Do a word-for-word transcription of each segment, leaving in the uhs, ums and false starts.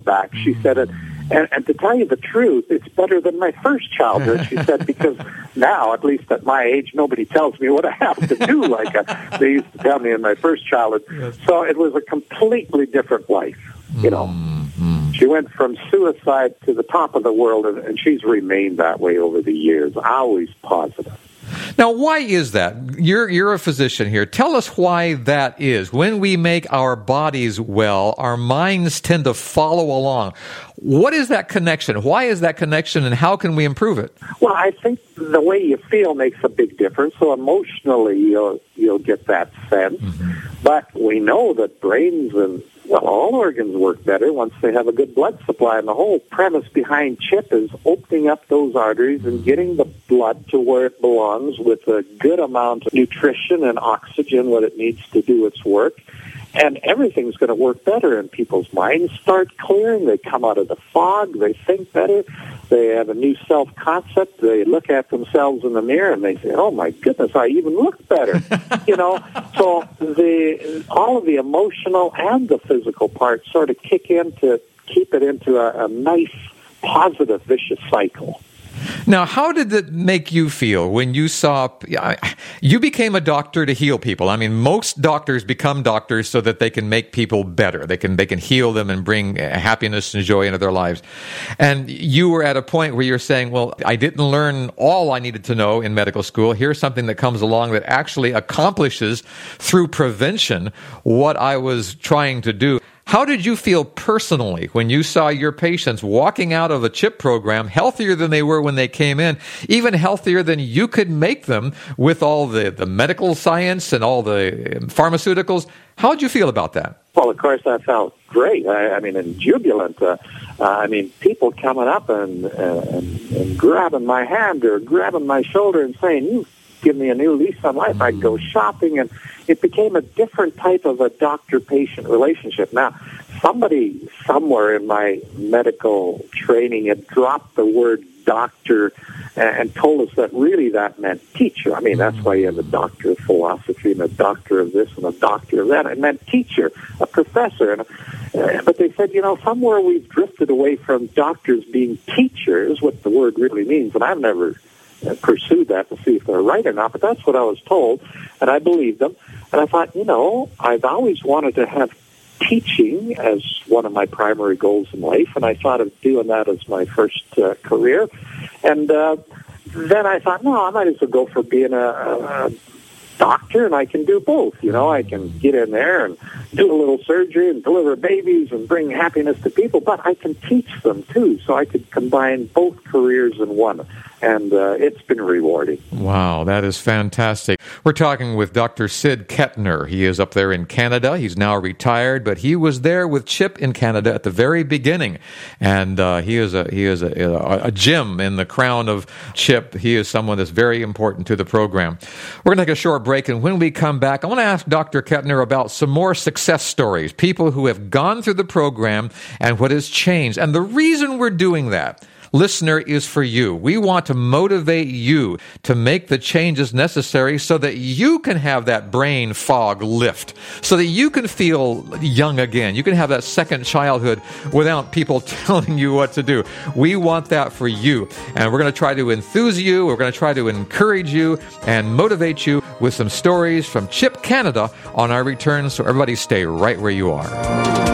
back. She said it. And, and to tell you the truth, it's better than my first childhood, she said, because now, at least at my age, nobody tells me what I have to do like uh, they used to tell me in my first childhood. Yes. So it was a completely different life, you know. Mm-hmm. She went from suicide to the top of the world, and, and she's remained that way over the years, always positive. Now, why is that? You're you're a physician here. Tell us why that is. When we make our bodies well, our minds tend to follow along. What is that connection? Why is that connection, and how can we improve it? Well, I think the way you feel makes a big difference. So emotionally, you'll you'll get that sense. Mm-hmm. But we know that brains and well, all organs work better once they have a good blood supply. And the whole premise behind CHIP is opening up those arteries and getting the blood to where it belongs with a good amount of nutrition and oxygen when it needs to do its work. And everything's going to work better, and people's minds start clearing. They come out of the fog. They think better. They have a new self-concept. They look at themselves in the mirror, and they say, oh, my goodness, I even look better. you know, so the all of the emotional and the physical parts sort of kick in to keep it into a, a nice, positive, vicious cycle. Now, how did it make you feel when you saw, you became a doctor to heal people? I mean, most doctors become doctors so that they can make people better. They can they can heal them and bring happiness and joy into their lives. And you were at a point where you're saying, well, I didn't learn all I needed to know in medical school. Here's something that comes along that actually accomplishes through prevention what I was trying to do. How did you feel personally when you saw your patients walking out of the CHIP program healthier than they were when they came in, even healthier than you could make them with all the, the medical science and all the pharmaceuticals? How did you feel about that? Well, of course, that felt great. I, I mean, and jubilant. Uh, uh, I mean, people coming up and, uh, and, and grabbing my hand or grabbing my shoulder and saying, you give me a new lease on life. I'd go shopping, and it became a different type of a doctor-patient relationship. Now, somebody somewhere in my medical training had dropped the word doctor and told us that really that meant teacher. I mean, that's why you have a doctor of philosophy and a doctor of this and a doctor of that. It meant teacher, a professor. And, uh, but they said, you know, somewhere we've drifted away from doctors being teachers, what the word really means, and I've never pursued that to see if they're right or not, but that's what I was told, and I believed them. And I thought, you know, I've always wanted to have teaching as one of my primary goals in life, and I thought of doing that as my first uh, career. And uh, then I thought, no, I might as well go for being a, a doctor, and I can do both. You know, I can get in there and do a little surgery and deliver babies and bring happiness to people, but I can teach them too, so I could combine both careers in one. And uh, it's been rewarding. Wow, that is fantastic. We're talking with Doctor Sid Kettner. He is up there in Canada. He's now retired, but he was there with CHIP in Canada at the very beginning. And uh, he is a he is a, a, a gem in the crown of CHIP. He is someone that's very important to the program. We're going to take a short break, and when we come back, I want to ask Doctor Kettner about some more success stories, people who have gone through the program and what has changed. And the reason we're doing that, listener, is for you. We want to motivate you to make the changes necessary so that you can have that brain fog lift, so that you can feel young again. You can have that second childhood without people telling you what to do. We want that for you. And we're going to try to enthuse you. We're going to try to encourage you and motivate you with some stories from CHIP Canada on our return. So everybody stay right where you are.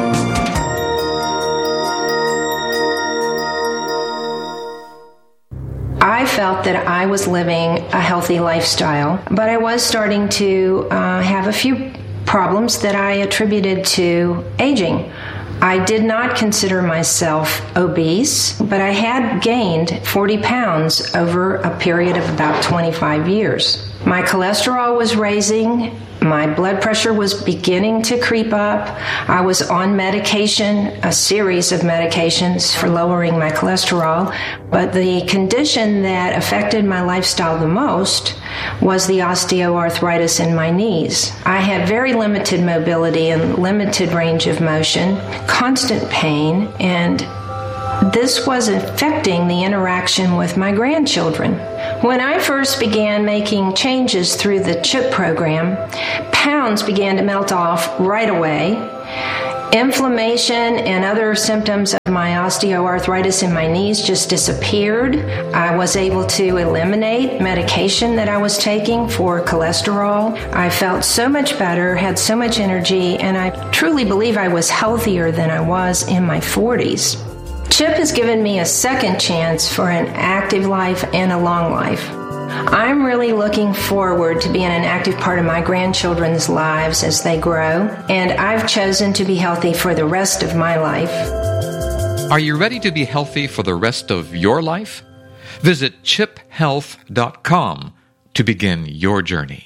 I felt that I was living a healthy lifestyle, but I was starting to uh, have a few problems that I attributed to aging. I did not consider myself obese, but I had gained forty pounds over a period of about twenty-five years. My cholesterol was raising. My blood pressure was beginning to creep up. I was on medication, a series of medications for lowering my cholesterol. But the condition that affected my lifestyle the most was the osteoarthritis in my knees. I had very limited mobility and limited range of motion, constant pain, and this was affecting the interaction with my grandchildren. When I first began making changes through the CHIP program, pounds began to melt off right away. Inflammation and other symptoms of My osteoarthritis in my knees just disappeared. I was able to eliminate medication that I was taking for cholesterol. I felt so much better, had so much energy, and I truly believe I was healthier than I was in my forties. CHIP has given me a second chance for an active life and a long life. I'm really looking forward to being an active part of my grandchildren's lives as they grow, and I've chosen to be healthy for the rest of my life. Are you ready to be healthy for the rest of your life? Visit chip health dot com to begin your journey.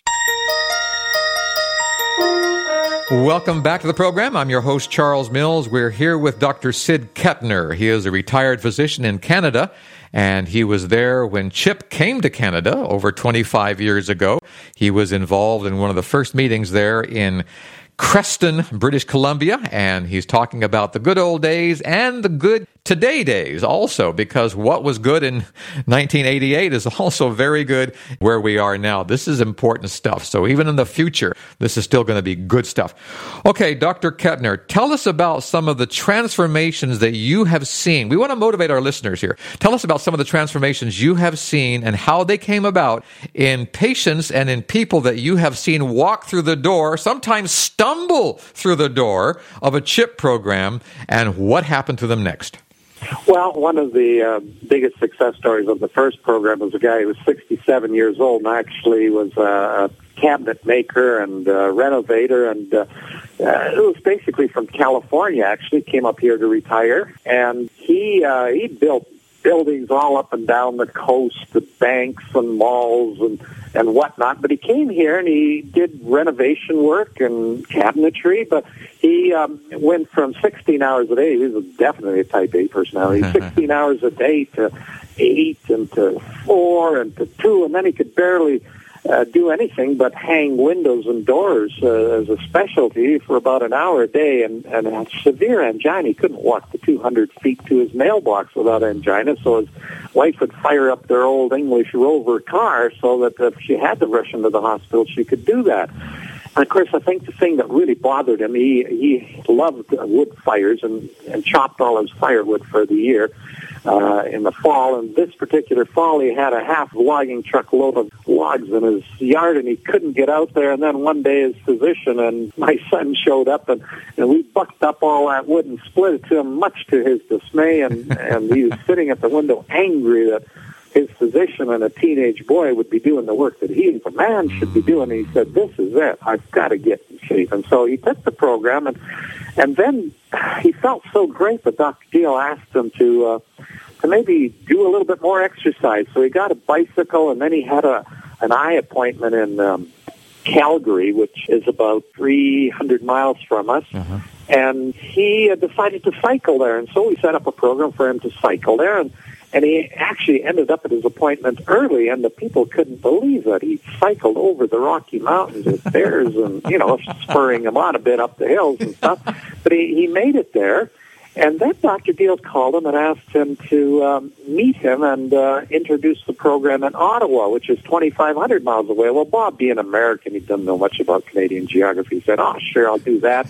Welcome back to the program. I'm your host, Charles Mills. We're here with Doctor Sid Kettner. He is a retired physician in Canada, and he was there when CHIP came to Canada over twenty-five years ago. He was involved in one of the first meetings there in Creston, British Columbia, and he's talking about the good old days and the good today days also, because what was good in nineteen eighty-eight is also very good where we are now. This is important stuff. So even in the future, this is still going to be good stuff. Okay, Doctor Kettner, tell us about some of the transformations that you have seen. We want to motivate our listeners here. Tell us about some of the transformations you have seen and how they came about in patients and in people that you have seen walk through the door, sometimes stumble through the door of a CHIP program, and what happened to them next. Well, one of the uh, biggest success stories of the first program was a guy who was sixty-seven years old and actually was a cabinet maker and uh, renovator, and uh, uh, it was basically from California, actually, came up here to retire, and he uh, he built buildings all up and down the coast, the banks and malls and, and whatnot. But he came here and he did renovation work and cabinetry, but he um, went from sixteen hours a day. He was definitely a type A personality. sixteen hours a day to eight and to four and to two, and then he could barely uh, do anything but hang windows and doors uh, as a specialty for about an hour a day, and, and had severe angina. He couldn't walk the two hundred feet to his mailbox without angina, so his wife would fire up their old English Rover car so that if she had to rush into the hospital, she could do that. And, of course, I think the thing that really bothered him, he he loved wood fires and, and chopped all his firewood for the year uh, in the fall. And this particular fall, he had a half logging truck load of logs in his yard, and he couldn't get out there. And then one day his physician and my son showed up, and, and we bucked up all that wood and split it to him, much to his dismay. And, and he was sitting at the window angry that his physician and a teenage boy would be doing the work that he, as a man, should be doing. And he said, this is it. I've got to get in shape. And so he took the program, and and then he felt so great that Doctor Deal asked him to uh, to maybe do a little bit more exercise. So he got a bicycle, and then he had a an eye appointment in um, Calgary, which is about three hundred miles from us. Uh-huh. And he uh, decided to cycle there. And so we set up a program for him to cycle there. And And he actually ended up at his appointment early, and the people couldn't believe that he cycled over the Rocky Mountains with bears and, you know, spurring him on a bit up the hills and stuff. But he, he made it there, and then Doctor Deal called him and asked him to um, meet him and uh, introduce the program in Ottawa, which is twenty-five hundred miles away. Well, Bob, being American, he doesn't know much about Canadian geography. He said, oh, sure, I'll do that.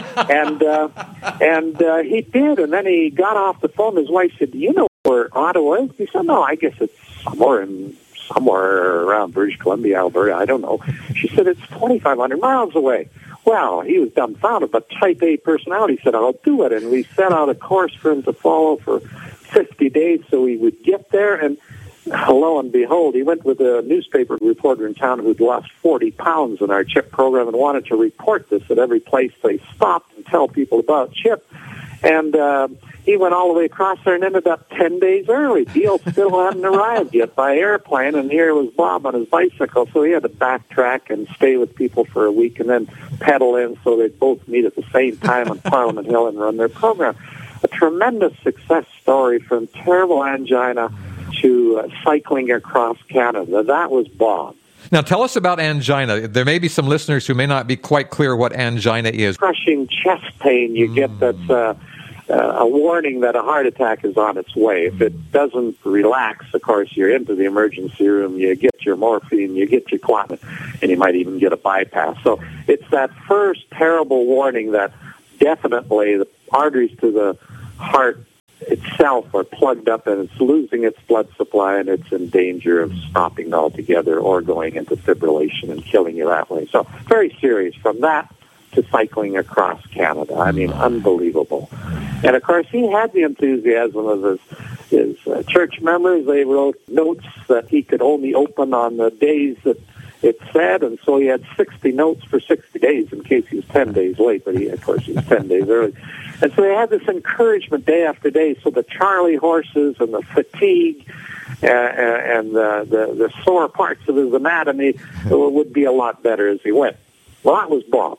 and uh, and uh, he did, and then he got off the phone. His wife said, do you know where Ottawa is? He said, no, I guess it's somewhere in somewhere around British Columbia, Alberta. I don't know. She said, it's twenty-five hundred miles away. Well, he was dumbfounded, but type A personality said, I'll do it. And we set out a course for him to follow for fifty days so he would get there. And lo and behold, he went with a newspaper reporter in town who'd lost forty pounds in our CHIP program and wanted to report this at every place they stopped and tell people about CHIP. And uh, he went all the way across there and ended up ten days early. Deal still hadn't arrived yet by airplane, and here was Bob on his bicycle. So he had to backtrack and stay with people for a week and then pedal in so they'd both meet at the same time on Parliament Hill and run their program. A tremendous success story from terrible angina to uh, cycling across Canada. That was Bob. Now, tell us about angina. There may be some listeners who may not be quite clear what angina is. Crushing chest pain you mm. get that's uh, uh, a warning that a heart attack is on its way. If it doesn't relax, of course, you're into the emergency room, you get your morphine, you get your clotting, and you might even get a bypass. So it's that first terrible warning that definitely the arteries to the heart itself are plugged up and it's losing its blood supply and it's in danger of stopping altogether or going into fibrillation and killing you that way. So very serious. From that to cycling across Canada. I mean, unbelievable. And of course, he had the enthusiasm of his, his uh, church members. They wrote notes that he could only open on the days that it said, and so he had sixty notes for sixty days in case he was ten days late, but he, of course, he was ten days early. And so they had this encouragement day after day, so the Charlie horses and the fatigue uh, and the, the, the sore parts of his anatomy would be a lot better as he went. Well, that was Bob.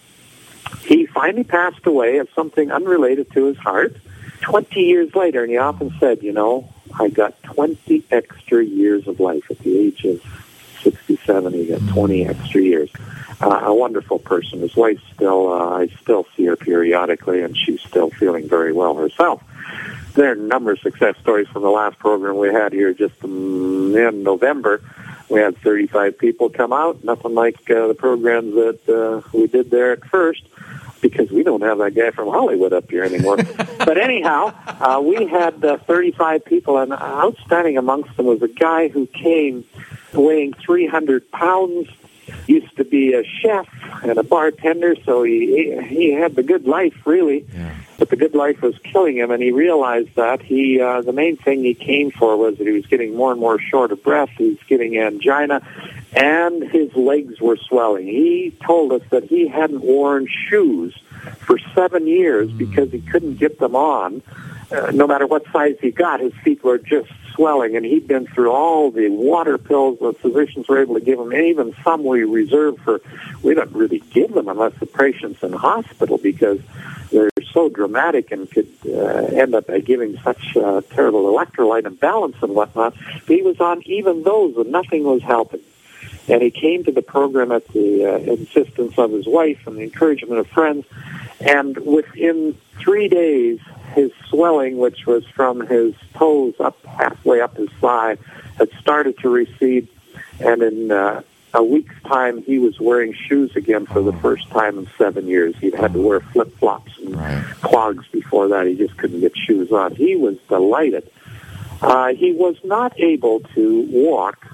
He finally passed away of something unrelated to his heart twenty years later, and he often said, you know, I got twenty extra years of life at the age of sixty-seven. He got twenty extra years. Uh, a wonderful person. His wife still, uh, I still see her periodically, and she's still feeling very well herself. There are a number of success stories from the last program we had here just in November. We had thirty-five people come out, nothing like uh, the programs that uh, we did there at first, because we don't have that guy from Hollywood up here anymore. But anyhow, uh, we had uh, thirty-five people, and outstanding amongst them was a guy who came weighing three hundred pounds, used to be a chef and a bartender, so he he had the good life, really. Yeah. But the good life was killing him, and he realized that. He uh, the main thing he came for was that he was getting more and more short of breath. He was getting angina, and his legs were swelling. He told us that he hadn't worn shoes for seven years because he couldn't get them on. Uh, no matter what size he got, his feet were just swelling, and he'd been through all the water pills the physicians were able to give him, and even some we reserved for, we don't really give them unless the patient's in hospital because they're so dramatic and could uh, end up uh, giving such uh, terrible electrolyte imbalance and whatnot. But he was on even those, and nothing was helping. And he came to the program at the uh, insistence of his wife and the encouragement of friends, and within three days, his swelling, which was from his toes up halfway up his thigh, had started to recede, and in uh, a week's time, he was wearing shoes again for the first time in seven years. He'd had to wear flip-flops and right. clogs before that. He just couldn't get shoes on. He was delighted. Uh, he was not able to walk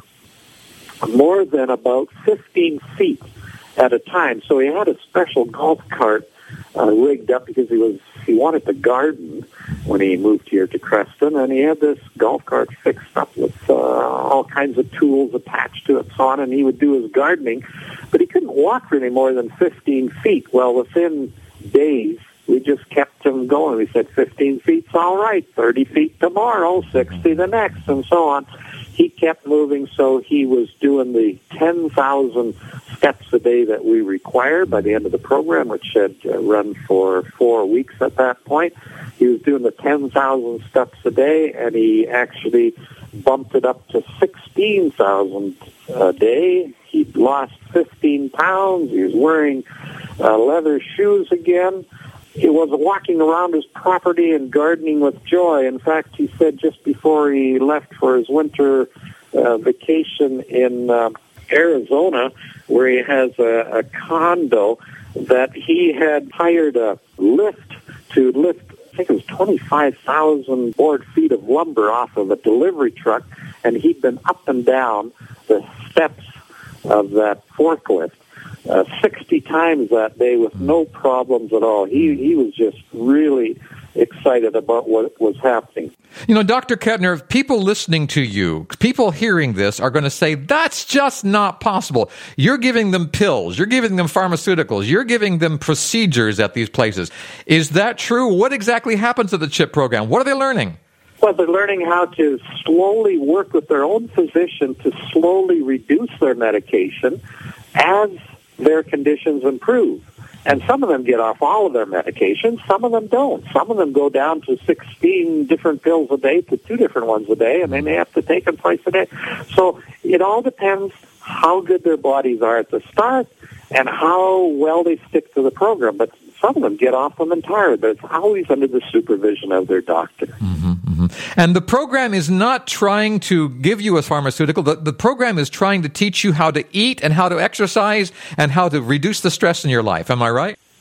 more than about fifteen feet at a time, so he had a special golf cart uh, rigged up because he was he wanted to garden when he moved here to Creston, and he had this golf cart fixed up with uh, all kinds of tools attached to it, so on, and he would do his gardening, but he couldn't walk really more than fifteen feet. Well, within days, we just kept him going. We said fifteen feet's all right, thirty feet tomorrow, sixty the next, and so on. He kept moving, so he was doing the ten thousand steps a day that we required by the end of the program, which had uh, run for four weeks at that point. He was doing the ten thousand steps a day, and he actually bumped it up to sixteen thousand a day. He'd lost fifteen pounds. He was wearing uh, leather shoes again. He was walking around his property and gardening with joy. In fact, he said just before he left for his winter uh, vacation in uh, Arizona, where he has a, a condo, that he had hired a lift to lift, I think it was twenty-five thousand board feet of lumber off of a delivery truck, and he'd been up and down the steps of that forklift Uh, sixty times that day with no problems at all. He he was just really excited about what was happening. You know, Doctor Kettner, people listening to you, people hearing this are going to say, that's just not possible. You're giving them pills. You're giving them pharmaceuticals. You're giving them procedures at these places. Is that true? What exactly happens at the CHIP program? What are they learning? Well, they're learning how to slowly work with their own physician to slowly reduce their medication as their conditions improve. And some of them get off all of their medications, some of them don't. Some of them go down to sixteen different pills a day to two different ones a day, and they may have to take them twice a day. So it all depends how good their bodies are at the start and how well they stick to the program. But some of them get off them entirely, but it's always under the supervision of their doctor. Mm-hmm, mm-hmm. And the program is not trying to give you a pharmaceutical. The, the program is trying to teach you how to eat and how to exercise and how to reduce the stress in your life. Am I right?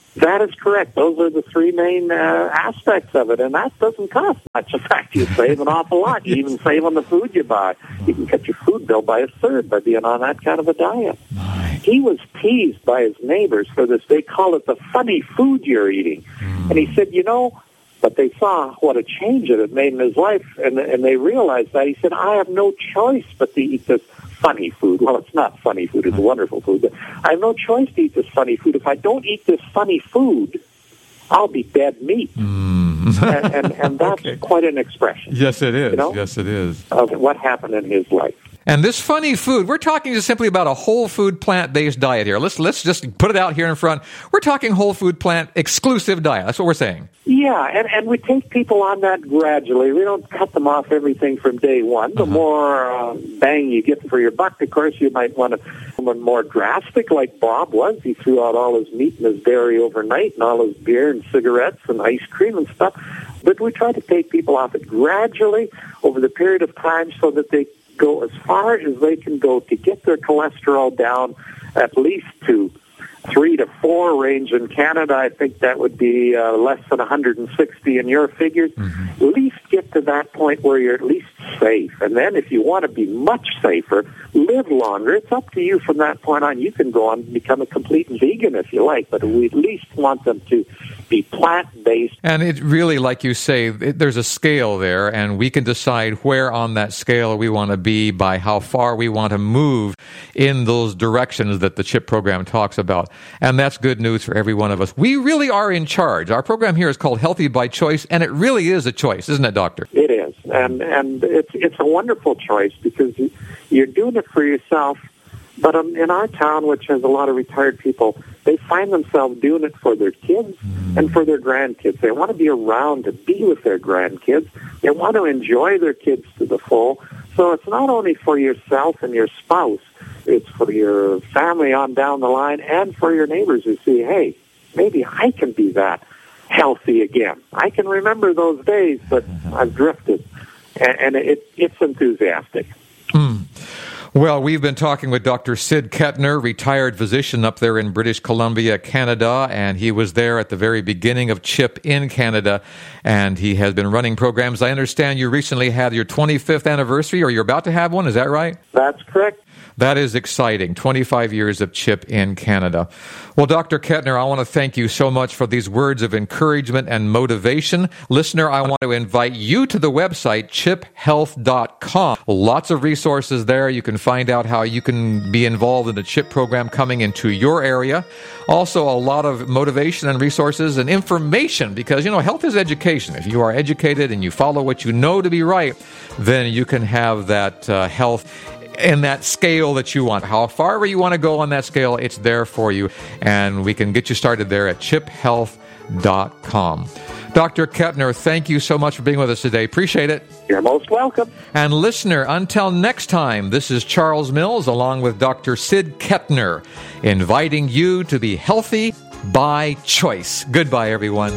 That is correct. Those are the three main uh, aspects of it, and that doesn't cost much. In fact, you save an awful lot. You even save on the food you buy. You can cut your food bill by a third by being on that kind of a diet. Nice. He was teased by his neighbors for this. They call it the funny food you're eating. Mm. And he said, you know, but they saw what a change it had made in his life, and, and they realized that. He said, I have no choice but to eat this funny food. Well, it's not funny food. It's wonderful food. But I have no choice to eat this funny food. If I don't eat this funny food, I'll be dead meat. Mm. and, and, and that's okay. Quite an expression. Yes, it is. You know, yes, it is. Of what happened in his life. And this funny food, we're talking just simply about a whole food plant-based diet here. Let's let's just put it out here in front. We're talking whole food plant exclusive diet. That's what we're saying. Yeah, and, and we take people on that gradually. We don't cut them off everything from day one. The uh-huh. more uh, bang you get for your buck, of course, you might want to someone more drastic like Bob was. He threw out all his meat and his dairy overnight and all his beer and cigarettes and ice cream and stuff. But we try to take people off it gradually over the period of time so that they go as far as they can go to get their cholesterol down at least to three to four range. In Canada, I think that would be uh, less than one hundred sixty in your figures. Mm-hmm. At least get to that point where you're at least safe. And then if you want to be much safer, live longer, it's up to you from that point on. You can go on and become a complete vegan if you like, but we at least want them to be plant-based. And it really, like you say, it, there's a scale there, and we can decide where on that scale we want to be by how far we want to move in those directions that the CHIP program talks about. And that's good news for every one of us. We really are in charge. Our program here is called Healthy by Choice, and it really is a choice, isn't it, Doctor? It is, and and it's it's a wonderful choice because you're doing it for yourself. But um, in our town, which has a lot of retired people, they find themselves doing it for their kids and for their grandkids. They want to be around to be with their grandkids. They want to enjoy their kids to the full. So it's not only for yourself and your spouse, it's for your family on down the line and for your neighbors who see, hey, maybe I can be that healthy again. I can remember those days, but I've drifted. And, and it, it's enthusiastic. Mm. Well, we've been talking with Doctor Sid Kettner, retired physician up there in British Columbia, Canada, and he was there at the very beginning of CHIP in Canada, and he has been running programs. I understand you recently had your twenty-fifth anniversary, or you're about to have one, is that right? That's correct. That is exciting, twenty-five years of CHIP in Canada. Well, Doctor Kettner, I want to thank you so much for these words of encouragement and motivation. Listener, I want to invite you to the website, chip health dot com. Lots of resources there. You can find out how you can be involved in the CHIP program coming into your area. Also, a lot of motivation and resources and information because, you know, health is education. If you are educated and you follow what you know to be right, then you can have that uh, health in that scale that you want. How far you want to go on that scale, it's there for you. And we can get you started there at chip health dot com. Doctor Kettner, thank you so much for being with us today. Appreciate it. You're most welcome. And listener, until next time, this is Charles Mills along with Doctor Sid Kettner, inviting you to be healthy by choice. Goodbye, everyone.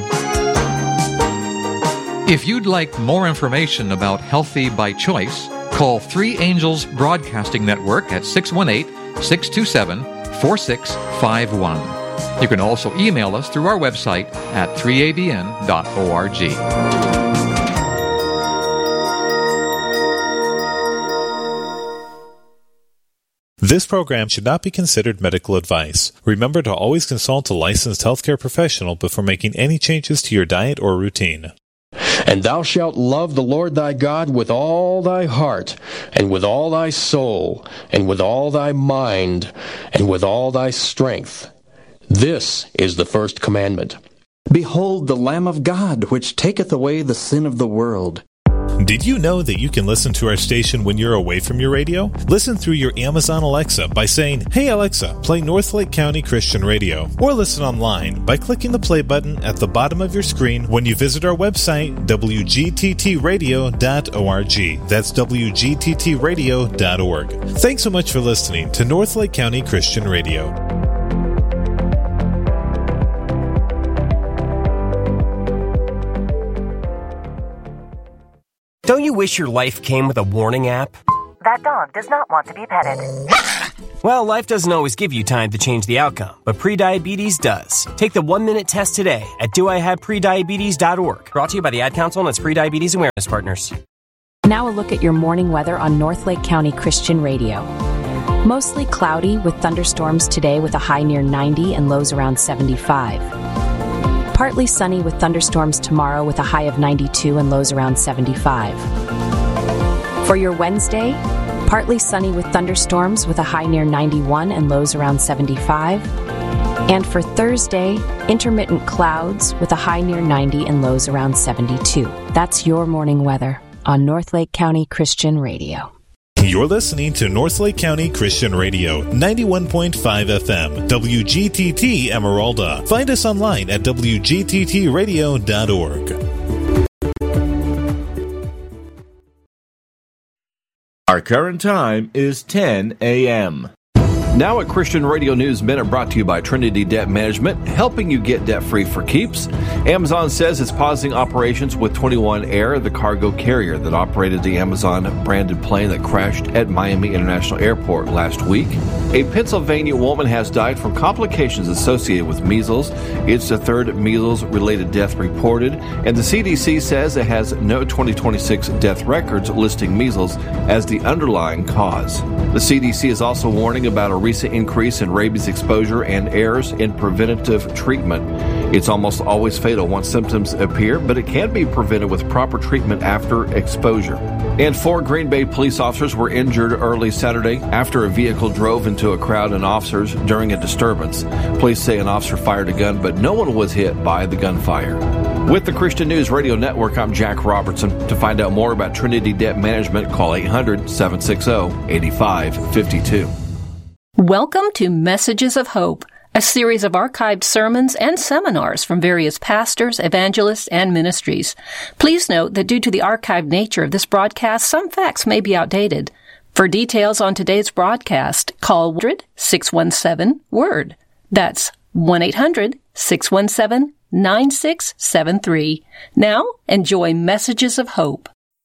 If you'd like more information about Healthy by Choice, call Three Angels Broadcasting Network at six one eight, six two seven, four six five one. You can also email us through our website at three a b n dot org. This program should not be considered medical advice. Remember to always consult a licensed healthcare professional before making any changes to your diet or routine. And thou shalt love the Lord thy God with all thy heart, and with all thy soul, and with all thy mind, and with all thy strength. This is the first commandment. Behold the Lamb of God, which taketh away the sin of the world. Did you know that you can listen to our station when you're away from your radio? Listen through your Amazon Alexa by saying, "Hey Alexa, play Northlake County Christian Radio." Or listen online by clicking the play button at the bottom of your screen when you visit our website, w g t t radio dot org. That's w g t t radio dot org. Thanks so much for listening to Northlake County Christian Radio. Don't you wish your life came with a warning app? That dog does not want to be petted. Well, life doesn't always give you time to change the outcome, but prediabetes does. Take the one-minute test today at do I have prediabetes dot org. Brought to you by the Ad Council and its Prediabetes Awareness Partners. Now a look at your morning weather on Northlake County Christian Radio. Mostly cloudy with thunderstorms today with a high near ninety and lows around seventy-five. Partly sunny with thunderstorms tomorrow with a high of ninety-two and lows around seventy-five. For your Wednesday, partly sunny with thunderstorms with a high near ninety-one and lows around seventy-five. And for Thursday, intermittent clouds with a high near ninety and lows around seventy-two. That's your morning weather on Northlake County Christian Radio. You're listening to Northlake County Christian Radio, ninety-one point five F M, W G T T Emeralda. Find us online at w g t t radio dot org. Our current time is ten a.m. Now at Christian Radio News Minute, brought to you by Trinity Debt Management, helping you get debt-free for keeps. Amazon says it's pausing operations with twenty-one Air, the cargo carrier that operated the Amazon-branded plane that crashed at Miami International Airport last week. A Pennsylvania woman has died from complications associated with measles. It's the third measles-related death reported, and the C D C says it has no twenty twenty-six death records listing measles as the underlying cause. The C D C is also warning about a recent increase in rabies exposure and errors in preventative treatment. It's almost always fatal once symptoms appear, but it can be prevented with proper treatment after exposure. And four Green Bay police officers were injured early Saturday after a vehicle drove into a crowd of officers during a disturbance. Police say an officer fired a gun, but no one was hit by the gunfire. With the Christian News Radio Network, I'm Jack Robertson. To find out more about Trinity Debt Management, call eight hundred, seven six zero, eight five five two. Welcome to Messages of Hope, a series of archived sermons and seminars from various pastors, evangelists, and ministries. Please note that due to the archived nature of this broadcast, some facts may be outdated. For details on today's broadcast, call one eight hundred, six one seven, WORD. That's one eight hundred, six one seven, nine six seven three. Now, enjoy Messages of Hope.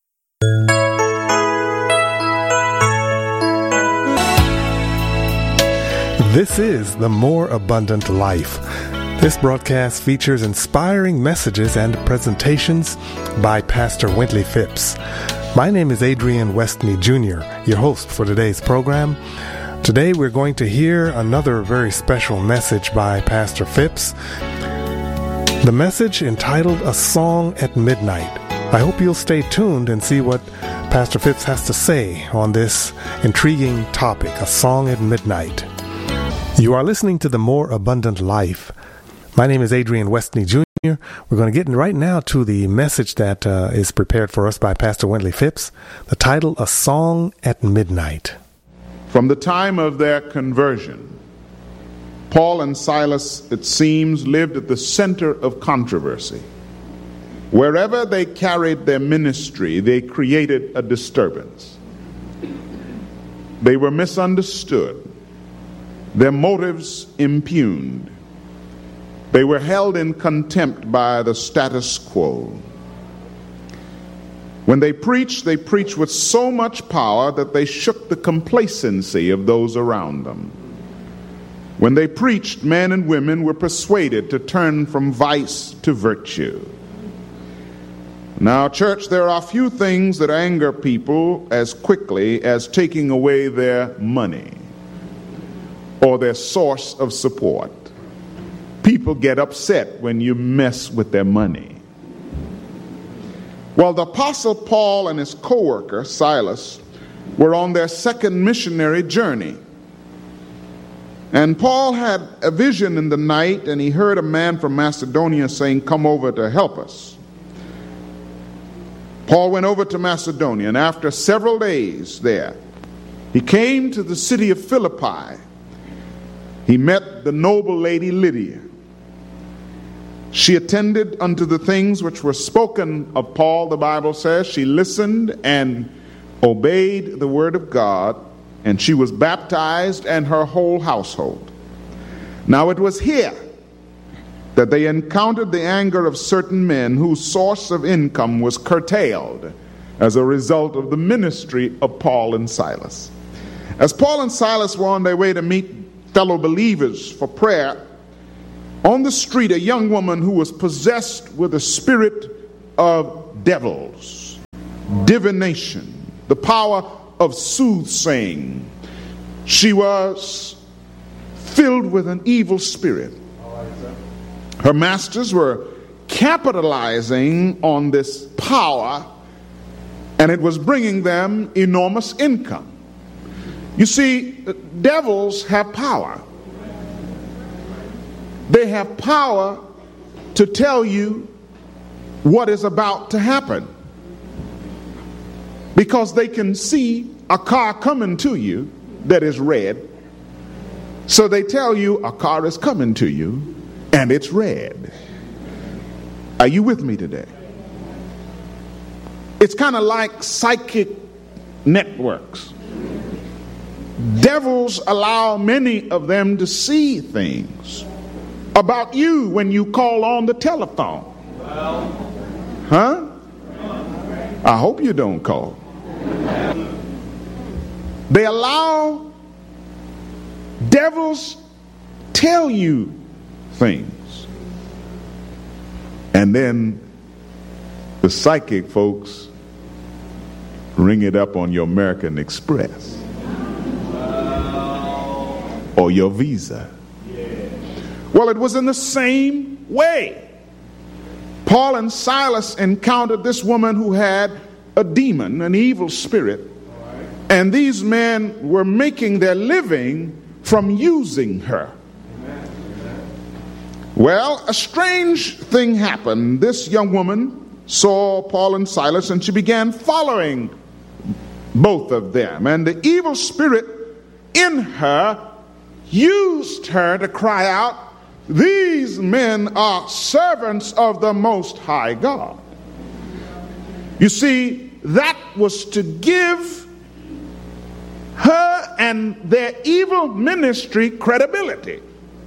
This is The More Abundant Life. This broadcast features inspiring messages and presentations by Pastor Wintley Phipps. My name is Adrian Westney Junior, your host for today's program. Today we're going to hear another very special message by Pastor Phipps. The message entitled A Song at Midnight. I hope you'll stay tuned and see what Pastor Phipps has to say on this intriguing topic, A Song at Midnight. You are listening to The More Abundant Life. My name is Adrian Westney Junior We're going to get right now to the message that uh, is prepared for us by Pastor Wintley Phipps. The title, A Song at Midnight. From the time of their conversion, Paul and Silas, it seems, lived at the center of controversy. Wherever they carried their ministry, they created a disturbance. They were misunderstood. Their motives impugned. They were held in contempt by the status quo. When they preached, they preached with so much power that they shook the complacency of those around them. When they preached, men and women were persuaded to turn from vice to virtue. Now, church, there are few things that anger people as quickly as taking away their money or their source of support. People get upset when you mess with their money. Well, the Apostle Paul and his co-worker, Silas, were on their second missionary journey. And Paul had a vision in the night, and he heard a man from Macedonia saying, "Come over to help us." Paul went over to Macedonia, and after several days there, he came to the city of Philippi. He met the noble lady Lydia. She attended unto the things which were spoken of Paul, the Bible says. She listened and obeyed the word of God, and she was baptized and her whole household. Now it was here that they encountered the anger of certain men whose source of income was curtailed as a result of the ministry of Paul and Silas. As Paul and Silas were on their way to meet fellow believers for prayer, on the street, a young woman who was possessed with a spirit of devils, divination, the power of soothsaying. She was filled with an evil spirit. Her masters were capitalizing on this power, and it was bringing them enormous income. You see, devils have power. They have power to tell you what is about to happen, because they can see a car coming to you that is red. So they tell you a car is coming to you and it's red. Are you with me today? It's kind of like psychic networks. Devils allow many of them to see things about you when you call on the telephone. Huh? I hope you don't call. They allow devils tell you things. And then the psychic folks ring it up on your American Express or your Visa. Well, it was in the same way. Paul and Silas encountered this woman who had a demon, an evil spirit, and these men were making their living from using her. Well, a strange thing happened. This young woman saw Paul and Silas, and she began following both of them. And the evil spirit in her used her to cry out, "These men are servants of the Most High God." You see, that was to give her and their evil ministry credibility.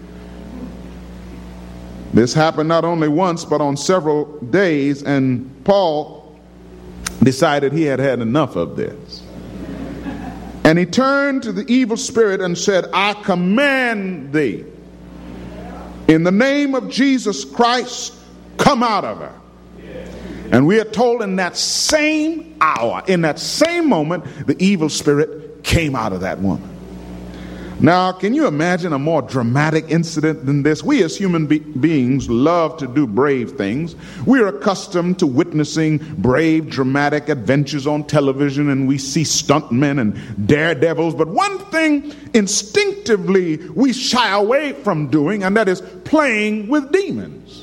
This happened not only once, but on several days, and Paul decided he had had enough of this. And he turned to the evil spirit and said, "I command thee, in the name of Jesus Christ, come out of her." And we are told in that same hour, in that same moment, the evil spirit came out of that woman. Now, can you imagine a more dramatic incident than this? We as human be- beings love to do brave things. We're accustomed to witnessing brave, dramatic adventures on television, and we see stuntmen and daredevils. But one thing instinctively we shy away from doing, and that is playing with demons.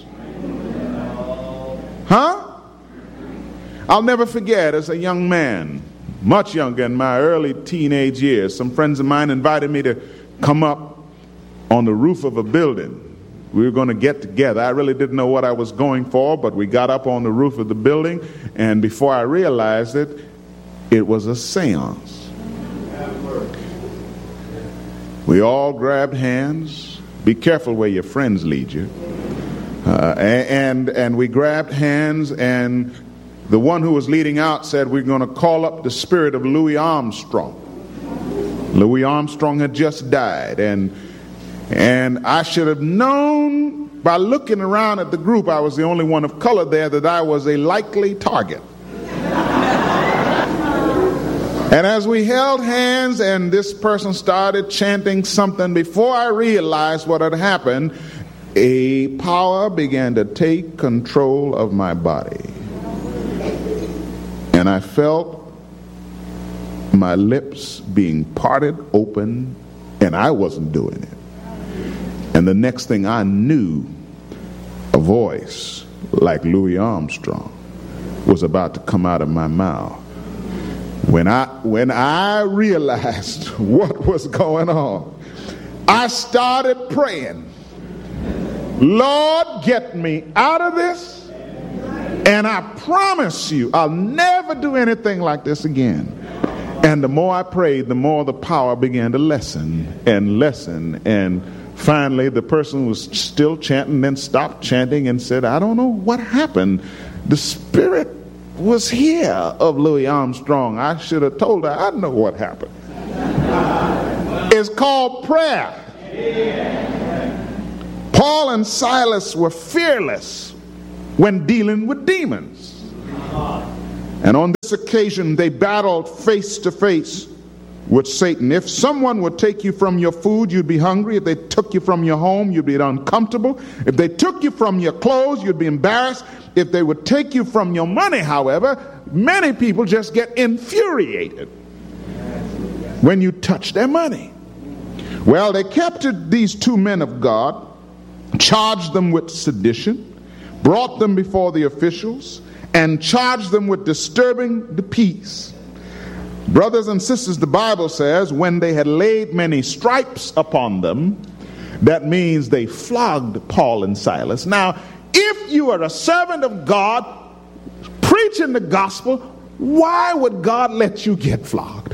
Huh? I'll never forget, as a young man, much younger, in my early teenage years, some friends of mine invited me to come up on the roof of a building. We were going to get together. I really didn't know what I was going for, but we got up on the roof of the building, and before I realized it, it was a seance. We all grabbed hands. Be careful where your friends lead you. Uh, and, and we grabbed hands, and the one who was leading out said, "We're going to call up the spirit of Louis Armstrong." Louis Armstrong had just died, and and I should have known by looking around at the group, I was the only one of color there, that I was a likely target. And as we held hands and this person started chanting something, before I realized what had happened, a power began to take control of my body. And I felt my lips being parted open, and I wasn't doing it. And the next thing I knew, a voice like Louis Armstrong was about to come out of my mouth. When I when I realized what was going on, I started praying, "Lord, get me out of this. And I promise you, I'll never do anything like this again." And the more I prayed, the more the power began to lessen and lessen. And finally, the person was still chanting, then stopped chanting and said, "I don't know what happened. The spirit was here of Louis Armstrong. I should have told her I know what happened." is called prayer. Paul and Silas were fearless when dealing with demons. And on this occasion, they battled face to face with Satan. If someone would take you from your food, you'd be hungry. If they took you from your home, you'd be uncomfortable. If they took you from your clothes, you'd be embarrassed. If they would take you from your money, however, many people just get infuriated when you touch their money. Well, they captured these two men of God, charged them with sedition, brought them before the officials, and charged them with disturbing the peace. Brothers and sisters, the Bible says, when they had laid many stripes upon them, that means they flogged Paul and Silas. Now, if you are a servant of God preaching the gospel, why would God let you get flogged?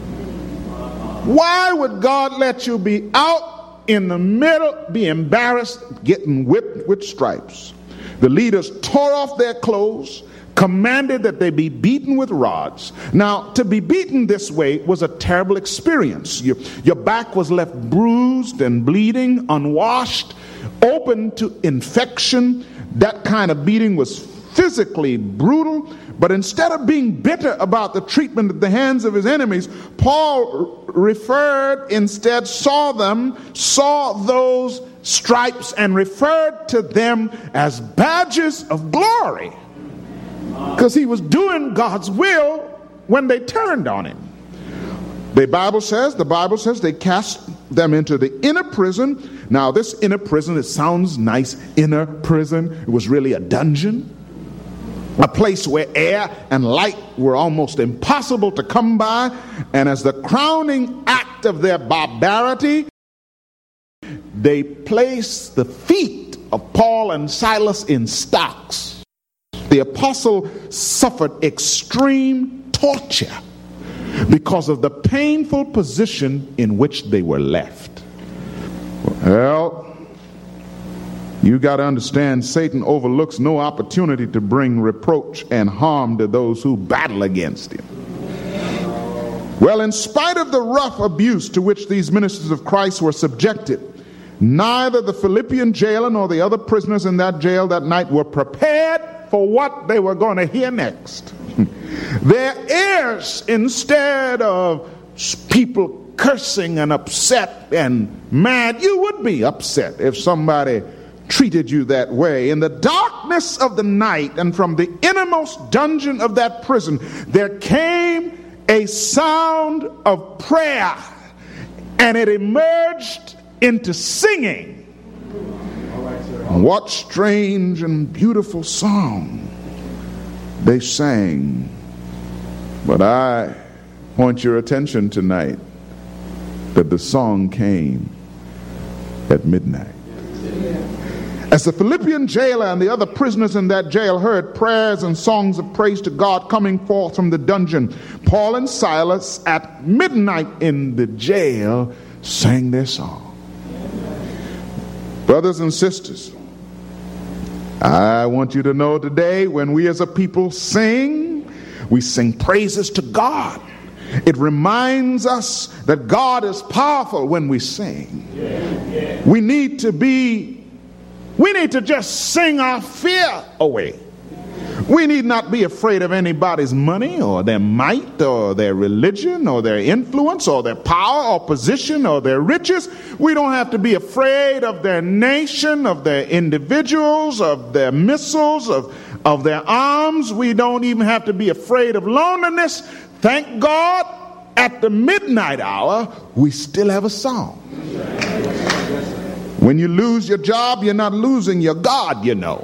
Why would God let you be out in the middle, be embarrassed, getting whipped with stripes? The leaders tore off their clothes, commanded that they be beaten with rods. Now, to be beaten this way was a terrible experience. Your, your back was left bruised and bleeding, unwashed, open to infection. That kind of beating was physically brutal. But instead of being bitter about the treatment at the hands of his enemies, Paul referred, instead saw them, saw those stripes and referred to them as badges of glory. Because he was doing God's will when they turned on him. The Bible says, the Bible says they cast them into the inner prison. Now this inner prison, it sounds nice, inner prison. It was really a dungeon. A place where air and light were almost impossible to come by. And as the crowning act of their barbarity, they placed the feet of Paul and Silas in stocks. The apostle suffered extreme torture because of the painful position in which they were left. Well, you got to understand, Satan overlooks no opportunity to bring reproach and harm to those who battle against him. Well, in spite of the rough abuse to which these ministers of Christ were subjected, neither the Philippian jailer nor the other prisoners in that jail that night were prepared for what they were going to hear next. Their ears, instead of people cursing and upset and mad, you would be upset if somebody treated you that way. In the darkness of the night and from the innermost dungeon of that prison, there came a sound of prayer, and it emerged into singing. What strange and beautiful song they sang. But I point your attention tonight that the song came at midnight. As the Philippian jailer and the other prisoners in that jail heard prayers and songs of praise to God coming forth from the dungeon, Paul and Silas at midnight in the jail sang their song. Brothers and sisters, I want you to know today, when we as a people sing, we sing praises to God. It reminds us that God is powerful when we sing. We need to be, we need to just sing our fear away. We need not be afraid of anybody's money or their might or their religion or their influence or their power or position or their riches. We don't have to be afraid of their nation, of their individuals, of their missiles, of, of their arms. We don't even have to be afraid of loneliness. Thank God, at the midnight hour, we still have a song. When you lose your job, you're not losing your God, you know.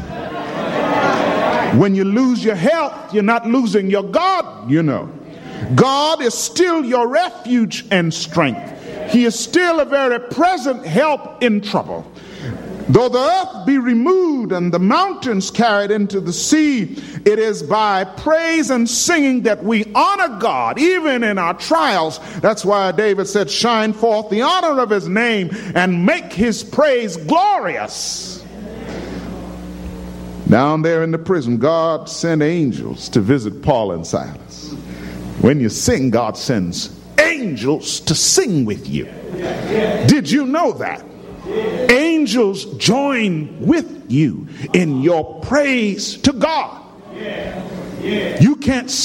When you lose your health, you're not losing your God, you know. God is still your refuge and strength. He is still a very present help in trouble. Though the earth be removed and the mountains carried into the sea, it is by praise and singing that we honor God, even in our trials. That's why David said, shine forth the honor of his name and make his praise glorious. Down there in the prison, God sent angels to visit Paul and Silas. When you sing, God sends angels to sing with you. Did you know that? Angels join with you in your praise to God. You can't